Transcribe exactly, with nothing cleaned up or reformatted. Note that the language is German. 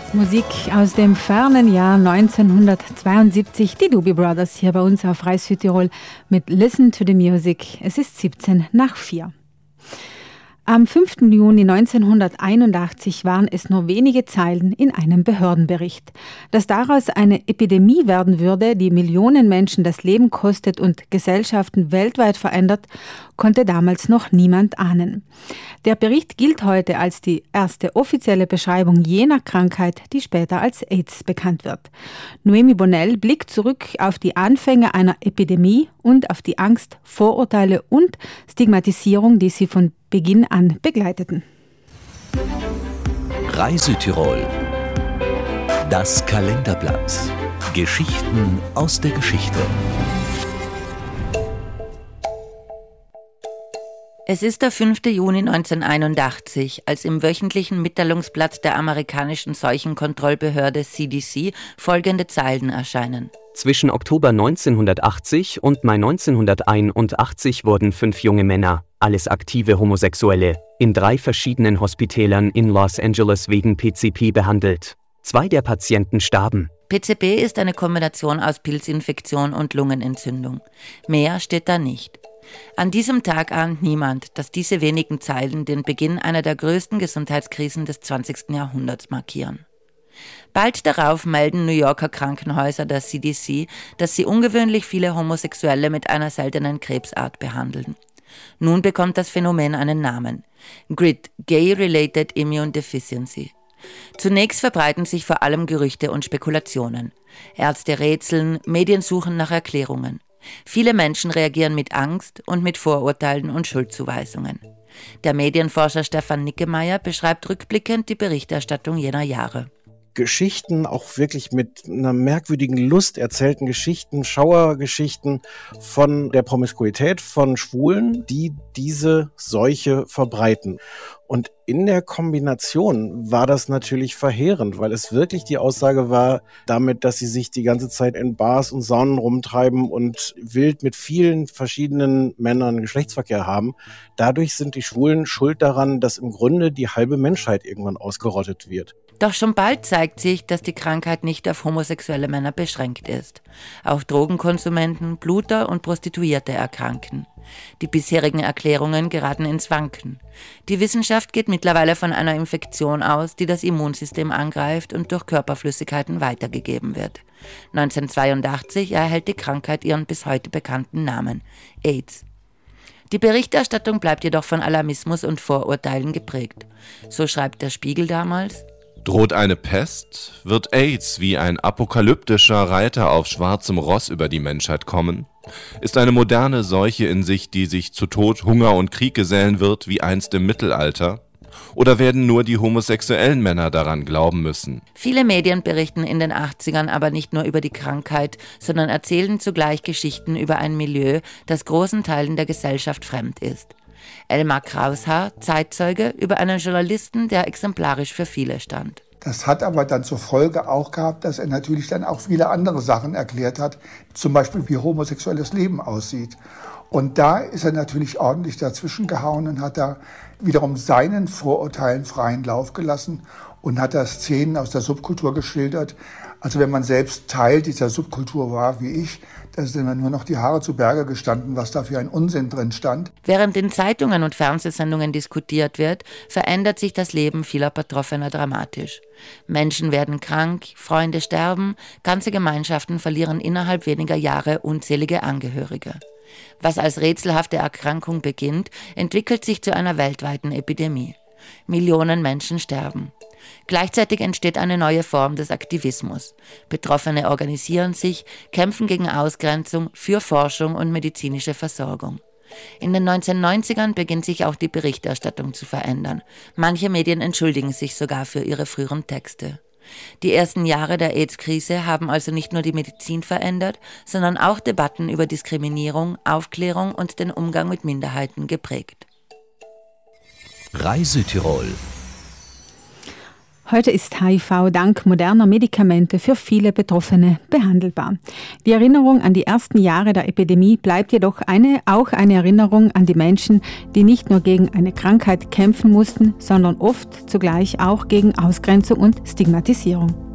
Musik aus dem fernen Jahr neunzehnhundertzweiundsiebzig, die Doobie Brothers hier bei uns auf Reis Südtirol mit Listen to the Music. Es ist siebzehn nach vier. Am fünften Juni neunzehnhunderteinundachtzig waren es nur wenige Zeilen in einem Behördenbericht. Dass daraus eine Epidemie werden würde, die Millionen Menschen das Leben kostet und Gesellschaften weltweit verändert, konnte damals noch niemand ahnen. Der Bericht gilt heute als die erste offizielle Beschreibung jener Krankheit, die später als AIDS bekannt wird. Noemi Bonnell blickt zurück auf die Anfänge einer Epidemie und auf die Angst, Vorurteile und Stigmatisierung, die sie von Beginn an begleiteten. Reis Südtirol. Das Kalenderblatt. Geschichten aus der Geschichte. Es ist der fünfte Juni neunzehnhunderteinundachtzig, als im wöchentlichen Mitteilungsblatt der amerikanischen Seuchenkontrollbehörde C D C folgende Zeilen erscheinen. Zwischen Oktober neunzehnhundertachtzig und Mai neunzehnhunderteinundachtzig wurden fünf junge Männer, alles aktive Homosexuelle, in drei verschiedenen Hospitälern in Los Angeles wegen P C P behandelt. Zwei der Patienten starben. P C P ist eine Kombination aus Pilzinfektion und Lungenentzündung. Mehr steht da nicht. An diesem Tag ahnt niemand, dass diese wenigen Zeilen den Beginn einer der größten Gesundheitskrisen des zwanzigsten Jahrhunderts markieren. Bald darauf melden New Yorker Krankenhäuser der C D C, dass sie ungewöhnlich viele Homosexuelle mit einer seltenen Krebsart behandeln. Nun bekommt das Phänomen einen Namen: G R I D, Gay-Related Immune Deficiency. Zunächst verbreiten sich vor allem Gerüchte und Spekulationen. Ärzte rätseln, Medien suchen nach Erklärungen. Viele Menschen reagieren mit Angst und mit Vorurteilen und Schuldzuweisungen. Der Medienforscher Stefan Nickemeyer beschreibt rückblickend die Berichterstattung jener Jahre. Geschichten, auch wirklich mit einer merkwürdigen Lust erzählten Geschichten, Schauergeschichten von der Promiskuität von Schwulen, die diese Seuche verbreiten. Und in der Kombination war das natürlich verheerend, weil es wirklich die Aussage war, damit, dass sie sich die ganze Zeit in Bars und Saunen rumtreiben und wild mit vielen verschiedenen Männern Geschlechtsverkehr haben. Dadurch sind die Schwulen schuld daran, dass im Grunde die halbe Menschheit irgendwann ausgerottet wird. Doch schon bald zeigt sich, dass die Krankheit nicht auf homosexuelle Männer beschränkt ist. Auch Drogenkonsumenten, Bluter und Prostituierte erkranken. Die bisherigen Erklärungen geraten ins Wanken. Die Wissenschaft geht mittlerweile von einer Infektion aus, die das Immunsystem angreift und durch Körperflüssigkeiten weitergegeben wird. neunzehnhundertzweiundachtzig erhält die Krankheit ihren bis heute bekannten Namen: AIDS. Die Berichterstattung bleibt jedoch von Alarmismus und Vorurteilen geprägt. So schreibt der Spiegel damals: Droht eine Pest, wird AIDS wie ein apokalyptischer Reiter auf schwarzem Ross über die Menschheit kommen? Ist eine moderne Seuche in sich, die sich zu Tod, Hunger und Krieg gesellen wird, wie einst im Mittelalter? Oder werden nur die homosexuellen Männer daran glauben müssen? Viele Medien berichten in den achtzigern aber nicht nur über die Krankheit, sondern erzählen zugleich Geschichten über ein Milieu, das großen Teilen der Gesellschaft fremd ist. Elmar Kraushaar, Zeitzeuge, über einen Journalisten, der exemplarisch für viele stand. Das hat aber dann zur Folge auch gehabt, dass er natürlich dann auch viele andere Sachen erklärt hat, zum Beispiel wie homosexuelles Leben aussieht. Und da ist er natürlich ordentlich dazwischen gehauen und hat da wiederum seinen Vorurteilen freien Lauf gelassen und hat da Szenen aus der Subkultur geschildert. Also wenn man selbst Teil dieser Subkultur war, wie ich, da sind mir nur noch die Haare zu Berge gestanden, was da für ein Unsinn drin stand. Während in Zeitungen und Fernsehsendungen diskutiert wird, verändert sich das Leben vieler Betroffener dramatisch. Menschen werden krank, Freunde sterben, ganze Gemeinschaften verlieren innerhalb weniger Jahre unzählige Angehörige. Was als rätselhafte Erkrankung beginnt, entwickelt sich zu einer weltweiten Epidemie. Millionen Menschen sterben. Gleichzeitig entsteht eine neue Form des Aktivismus. Betroffene organisieren sich, kämpfen gegen Ausgrenzung, für Forschung und medizinische Versorgung. In den neunzehnhundertneunzigern beginnt sich auch die Berichterstattung zu verändern. Manche Medien entschuldigen sich sogar für ihre früheren Texte. Die ersten Jahre der AIDS-Krise haben also nicht nur die Medizin verändert, sondern auch Debatten über Diskriminierung, Aufklärung und den Umgang mit Minderheiten geprägt. Reis Südtirol. Heute ist H I V dank moderner Medikamente für viele Betroffene behandelbar. Die Erinnerung an die ersten Jahre der Epidemie bleibt jedoch eine, auch eine Erinnerung an die Menschen, die nicht nur gegen eine Krankheit kämpfen mussten, sondern oft zugleich auch gegen Ausgrenzung und Stigmatisierung.